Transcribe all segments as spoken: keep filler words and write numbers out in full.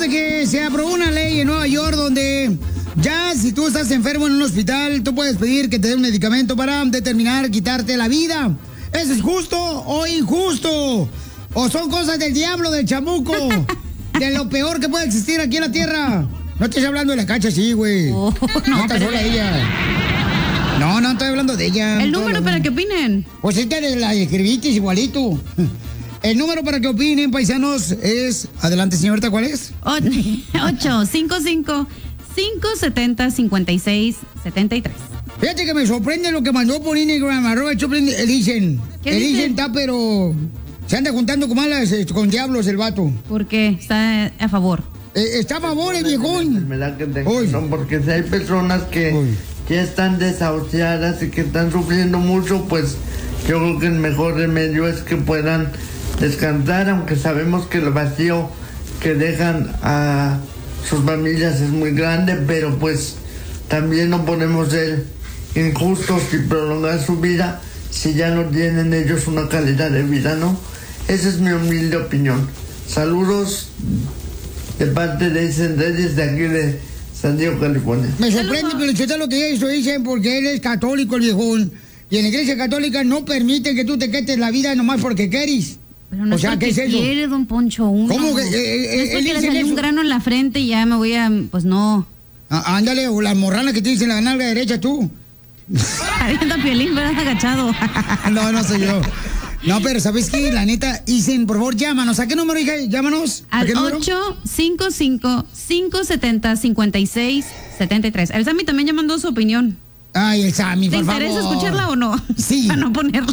de que se aprobó una ley en Nueva York donde ya si tú estás enfermo en un hospital, tú puedes pedir que te den un medicamento para determinar quitarte la vida. ¿Eso es justo o injusto? ¿O son cosas del diablo, del chamuco? De lo peor que puede existir aquí en la tierra. No estés hablando de la Cacha, sí, güey. Oh, no, no está sola ella. No, no estoy hablando de ella. ¿El número para que opinen? Pues esta de la escribiste igualito. El número para que opinen, paisanos, es... Adelante, señorita, ¿cuál es? ocho cinco cinco, cinco siete cero, cinco seis siete tres. Fíjate que me sorprende lo que mandó por Instagram, arroba Elisen. Elisen está, pero... Se anda juntando con malas, con diablos el vato. ¿Por qué? ¿Está a favor? Eh, está a favor el viejón. Son porque si hay personas que Uy. ya están desahuciadas y que están sufriendo mucho, pues yo creo que el mejor remedio es que puedan descansar, aunque sabemos que el vacío que dejan a sus familias es muy grande, pero pues también no podemos ser injustos y prolongar su vida si ya no tienen ellos una calidad de vida, ¿no? Esa es mi humilde opinión. Saludos de parte de Isen Reyes de aquí de San Diego, California. Me sorprende, pero usted lo que eso dicen porque él es católico, el viejón. Y en la iglesia católica no permiten que tú te quites la vida nomás porque quieres. Pero no o sea, es ¿qué es eso? Quiere, don Poncho, uno. ¿Cómo que? Eh, eh, no es porque le salió eso? Un grano en la frente y ya me voy a... Pues no. Ah, ándale, o la morrana que tienes en la nalga derecha tú. Avienta Piolín, ¿verdad, agachado? No, no soy yo. No, pero ¿sabes qué? La neta, Isen, por favor, llámanos. ¿A qué número, hija? Llámanos. Al ocho cinco cinco, cinco siete cero, cinco seis siete tres. El Sammy también ya mandó su opinión. Ay, el Sammy, por favor. ¿Te interesa escucharla o no? Sí. Para no ponerla.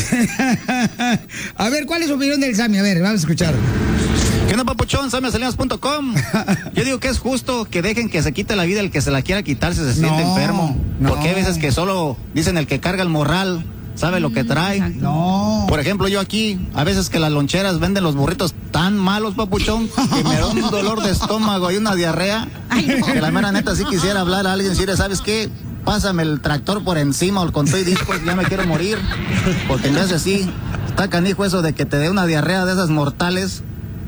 A ver, ¿cuál es su opinión del Sammy? A ver, vamos a escuchar. ¿Qué onda, papuchón? Sammy Salinas punto com. Yo digo que es justo que dejen que se quite la vida el que se la quiera quitar si se siente no, enfermo. No. Porque hay veces que solo dicen el que carga el morral sabe lo que trae. No. Por ejemplo, yo aquí, a veces que las loncheras venden los burritos tan malos, papuchón, que me da un dolor de estómago y una diarrea. Ay, no. Que la mera neta sí quisiera hablar a alguien, decirle, ¿sabes qué? Pásame el tractor por encima o con todo y discos, ya me quiero morir. Porque en vez de sí, está canijo eso de que te dé una diarrea de esas mortales.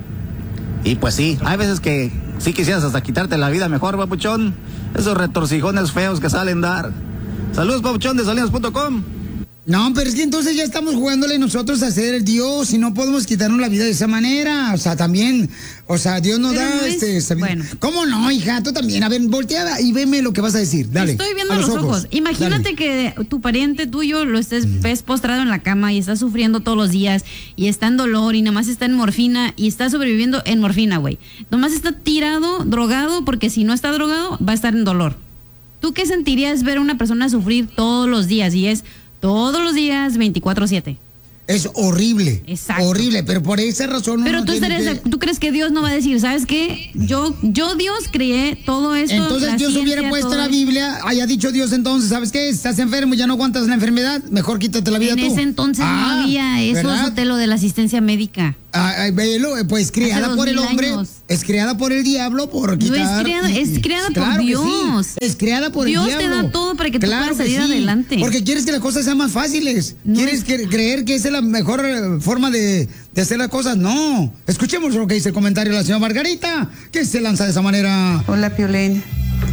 Y pues sí, hay veces que sí quisieras hasta quitarte la vida mejor, papuchón. Esos retorcijones feos que salen dar. Saludos, papuchón, de Salinas punto com. No, pero es que entonces ya estamos jugándole nosotros a ser el Dios y no podemos quitarnos la vida de esa manera. O sea, también, o sea, Dios nos pero da no este... Es... Bueno. ¿Cómo no, hija? Tú también. A ver, voltea y veme lo que vas a decir. Dale. Estoy viendo los, los ojos. ojos. Imagínate Dale. que tu pariente tuyo lo estés, ves postrado en la cama y está sufriendo todos los días y está en dolor y nada más está en morfina y está sobreviviendo en morfina, güey. Nomás está tirado, drogado, porque si no está drogado, va a estar en dolor. ¿Tú qué sentirías ver a una persona sufrir todos los días? Y es... todos los días, veinticuatro siete. Es horrible. Exacto. Horrible, pero por esa razón... Pero no tú, estarías, que... tú crees que Dios no va a decir, ¿sabes qué? Yo, yo Dios creé todo esto. Entonces Dios ciencia, hubiera puesto la Biblia, haya dicho Dios entonces, ¿sabes qué? Estás enfermo, ya no aguantas la enfermedad, mejor quítate la vida en tú. En ese entonces ah, no había eso, de lo de la asistencia médica. Ah, pues creada por el hombre, años. Es creada por el diablo, por quitar... No es creada, es creada claro por Dios. Sí. Es creada por Dios el diablo. Dios te da todo para que tú claro puedas salir que sí. adelante. Porque quieres que las cosas sean más fáciles. No quieres es... que, creer que esa es la mejor forma de, de hacer las cosas. No. Escuchemos lo que dice el comentario de la señora Margarita, que se lanza de esa manera. Hola, Piolín.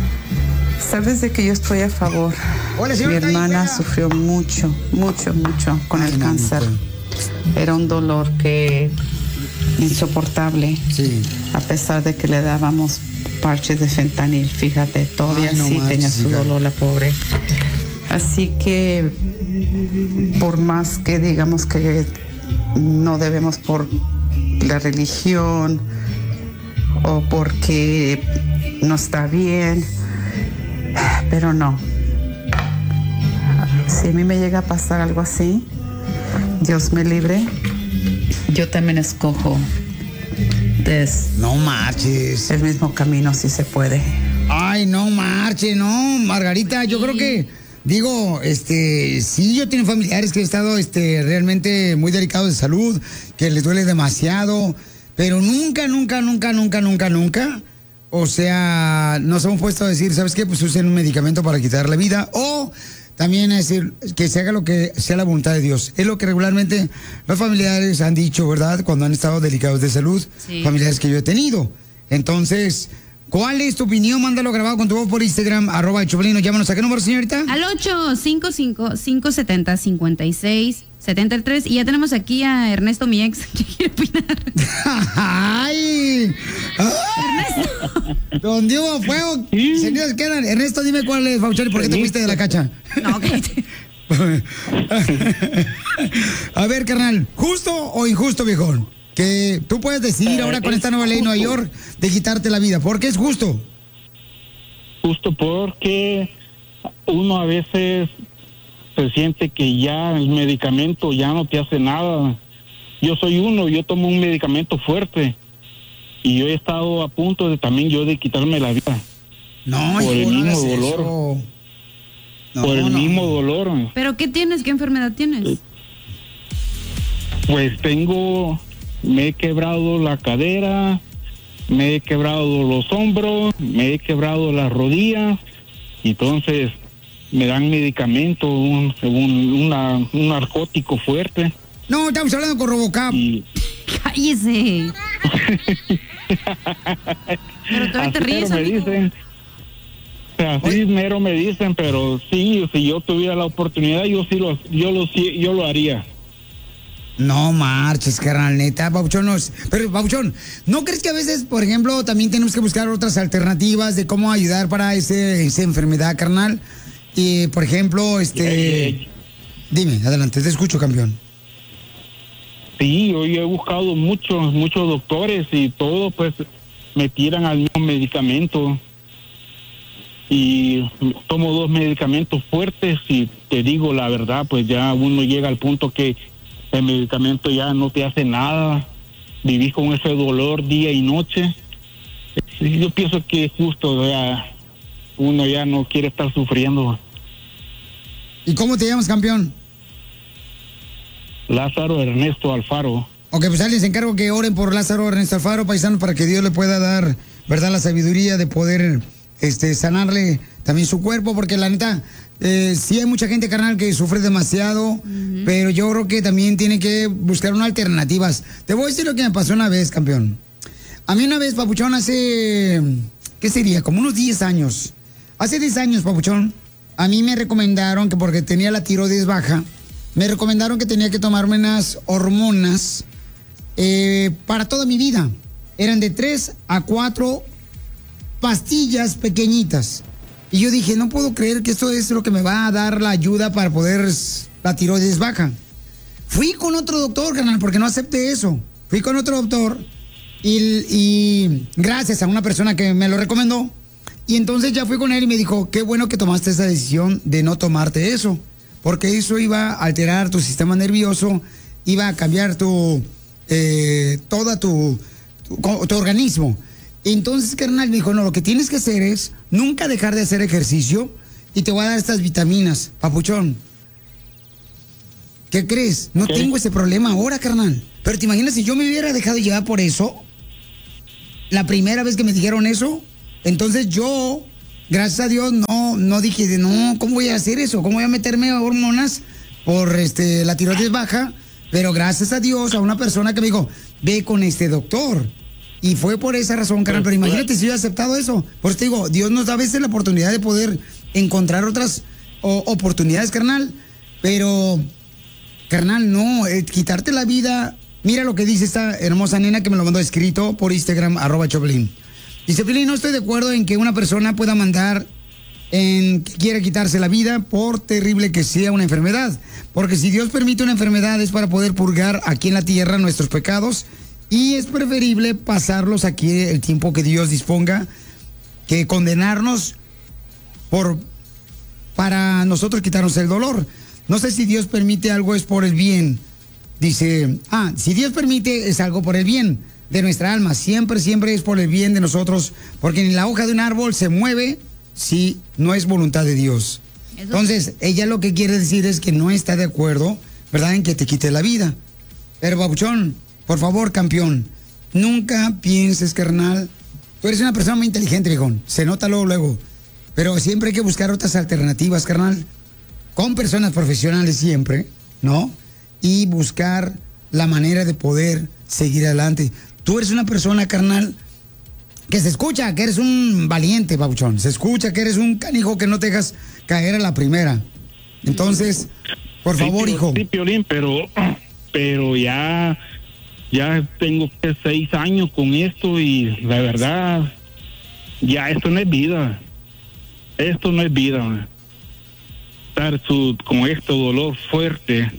Sabes de que yo estoy a favor. Hola, mi hermana sufrió mucho, mucho, mucho con Ay, el no, cáncer. No. Era un dolor que insoportable. Sí. A pesar de que le dábamos parches de fentanil, fíjate, todavía Ay, no sí más, tenía su dolor la pobre. Así que por más que digamos que no debemos por la religión o porque no está bien, pero no. Si a mí me llega a pasar algo así, Dios me libre, yo también escojo des no marches el mismo camino si se puede. Ay, no marches, no, Margarita, yo creo que digo, este, sí, yo tengo familiares que he estado, este, realmente muy delicados de salud, que les duele demasiado, pero nunca, nunca, nunca, nunca, nunca, nunca, o sea, nos hemos puesto a decir, ¿sabes qué? Pues usen un medicamento para quitar la vida, o también es decir, que se haga lo que sea la voluntad de Dios. Es lo que regularmente los familiares han dicho, ¿verdad? Cuando han estado delicados de salud, sí. Familiares que yo he tenido. Entonces, ¿cuál es tu opinión? Mándalo grabado con tu voz por Instagram, arroba el Choplin. Llámanos. ¿A qué número, señorita? Al ocho cinco cinco, cinco siete cero, cinco seis siete tres. Y ya tenemos aquí a Ernesto, mi ex, que quiere opinar. ¡Ay! Ernesto. Don Diego Fuego. Sí. Señores, ¿qué eran? Ernesto, dime cuál es, Pabuchón, y por qué te fuiste de la cacha. No, cállate. A ver, carnal, ¿justo o injusto, viejón? Que tú puedes decidir ahora con esta nueva ley en Nueva York de quitarte la vida. ¿Por qué es justo? Justo porque uno a veces se siente que ya el medicamento ya no te hace nada. Yo soy uno, yo tomo un medicamento fuerte y yo he estado a punto de también yo de quitarme la vida. No, por el hijo, no mismo hagas dolor. eso. No, por el no. mismo dolor. ¿Pero qué tienes? ¿Qué enfermedad tienes? Pues tengo, me he quebrado la cadera, me he quebrado los hombros, me he quebrado las rodillas, entonces me dan medicamento, un, un, una, un narcótico fuerte. No, estamos hablando con Robocop. Y Cállese. Pero todavía te así ríes, mero me amigo. dicen, o sea, así mero me dicen, pero sí, si yo tuviera la oportunidad, yo sí lo, yo lo, sí- yo lo haría. No marches, carnal, neta, Pabuchón. No es- Pero, Pabuchón, ¿no crees que a veces, por ejemplo, también tenemos que buscar otras alternativas de cómo ayudar para ese, esa enfermedad, carnal? Y, por ejemplo, este... Dime, adelante, te escucho, campeón. Sí, yo he buscado muchos, muchos doctores y todo, pues me tiran al mismo medicamento. Y tomo dos medicamentos fuertes y te digo la verdad, pues ya uno llega al punto que el medicamento ya no te hace nada. Vivís con ese dolor día y noche. Sí, yo pienso que es justo, ya, uno ya no quiere estar sufriendo. ¿Y cómo te llamas, campeón? Lázaro Ernesto Alfaro. Ok, pues alguien se encargo que oren por Lázaro Ernesto Alfaro, paisano, para que Dios le pueda dar, ¿verdad?, la sabiduría de poder este, sanarle también su cuerpo, porque la neta, eh, sí hay mucha gente, carnal, que sufre demasiado, uh-huh. pero yo creo que también tiene que buscar unas alternativas. Te voy a decir lo que me pasó una vez, campeón. A mí una vez, Papuchón, hace, ¿qué sería? Como unos diez años. Hace diez años, Papuchón, a mí me recomendaron que porque tenía la tiroides baja, me recomendaron que tenía que tomarme unas hormonas eh, para toda mi vida. Eran de tres a cuatro pastillas pequeñitas. Y yo dije, no puedo creer que esto es lo que me va a dar la ayuda para poder la tiroides baja. Fui con otro doctor, carnal, porque no acepté eso. Fui con otro doctor y, y gracias a una persona que me lo recomendó. Y entonces ya fui con él y me dijo, qué bueno que tomaste esa decisión de no tomarte eso. Porque eso iba a alterar tu sistema nervioso, iba a cambiar tu, eh, toda tu, tu, tu organismo. Entonces, carnal, me dijo, no, lo que tienes que hacer es nunca dejar de hacer ejercicio y te voy a dar estas vitaminas, papuchón. ¿Qué crees? No tengo ese problema ahora, carnal. Pero te imaginas si yo me hubiera dejado llevar por eso, la primera vez que me dijeron eso, entonces yo... Gracias a Dios, no, no dije, de, no, ¿cómo voy a hacer eso? ¿Cómo voy a meterme a hormonas por este, la tiroides baja? Pero gracias a Dios, a una persona que me dijo, ve con este doctor. Y fue por esa razón, carnal. Pero imagínate si yo he aceptado eso. Por eso te digo, Dios nos da a veces la oportunidad de poder encontrar otras o, oportunidades, carnal. Pero, carnal, no, eh, quitarte la vida. Mira lo que dice esta hermosa nena que me lo mandó escrito por Instagram, arroba Choplin. Dice, Piolín, no estoy de acuerdo en que una persona pueda mandar en que quiera quitarse la vida por terrible que sea una enfermedad. Porque si Dios permite una enfermedad es para poder purgar aquí en la tierra nuestros pecados y es preferible pasarlos aquí el tiempo que Dios disponga que condenarnos por para nosotros quitarnos el dolor. No sé si Dios permite algo es por el bien. Dice, ah, si Dios permite es algo por el bien de nuestra alma, siempre, siempre es por el bien de nosotros, porque ni la hoja de un árbol se mueve si no es voluntad de Dios. Eso. Entonces, ella lo que quiere decir es que no está de acuerdo, ¿verdad?, en que te quite la vida. Pero, babuchón, por favor, campeón, nunca pienses, carnal, tú eres una persona muy inteligente, viejón, se nota luego, luego, pero siempre hay que buscar otras alternativas, carnal, con personas profesionales siempre, ¿no? Y buscar la manera de poder seguir adelante. Tú eres una persona, carnal, que se escucha que eres un valiente, papuchón. Se escucha que eres un canijo que no te dejas caer a la primera. Entonces, por Sí, favor, Pio- hijo. Sí, Piolín, pero, pero ya, ya tengo que seis años con esto y la verdad, ya esto no es vida. Esto no es vida. man. Estar su, con este dolor fuerte,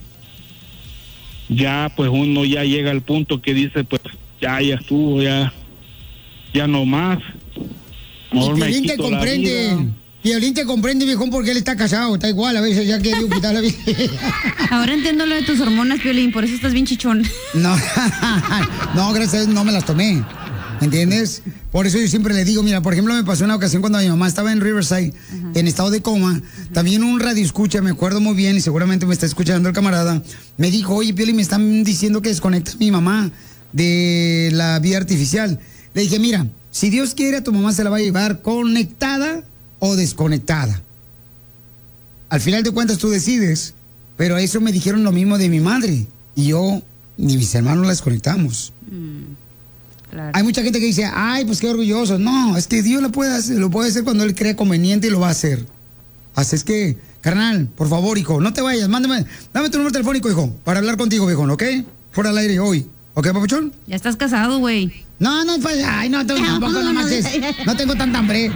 ya pues uno ya llega al punto que dice, pues ya, ya estuvo, ya, ya no más. Mejor Y me Piolín te quito la comprende. vida. Piolín te comprende, viejón, porque él está casado. Está igual, a veces ya querido quitar la vida. Ahora entiendo lo de tus hormonas, Piolín, por eso estás bien chichón. No, no, gracias a Dios no me las tomé. ¿Entiendes? Por eso yo siempre le digo, mira, por ejemplo, me pasó una ocasión cuando mi mamá estaba en Riverside, uh-huh. en estado de coma. Uh-huh. También un radio escucha, me acuerdo muy bien, y seguramente me está escuchando el camarada. Me dijo, oye, Pioli, me están diciendo que desconecta a mi mamá de la vía artificial. Le dije, mira, si Dios quiere, a tu mamá se la va a llevar conectada o desconectada. Al final de cuentas tú decides, pero eso me dijeron lo mismo de mi madre. Y yo, ni mis hermanos la desconectamos. Mm. Claro. Hay mucha gente que dice, ay, pues qué orgulloso. No, es que Dios lo puede hacer, lo puede hacer cuando Él cree conveniente y lo va a hacer. Así es que, carnal, por favor, hijo, no te vayas, mándame, dame tu número telefónico, hijo, para hablar contigo, viejo, ¿ok? Fuera al aire hoy. ¿Ok, papuchón? Ya estás casado, güey. No, no, pues, ay, no, tengo, tampoco nomás es, no tengo tanta hambre.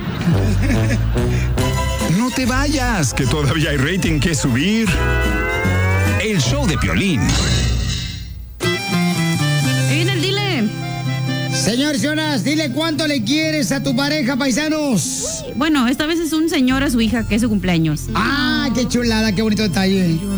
No te vayas, que todavía hay rating que subir. El show de Piolín. Ahí viene el dile. Señores, señoras, dile cuánto le quieres a tu pareja, paisanos. Bueno, esta vez es un señor a su hija, que es su cumpleaños. Ah, qué chulada, qué bonito detalle.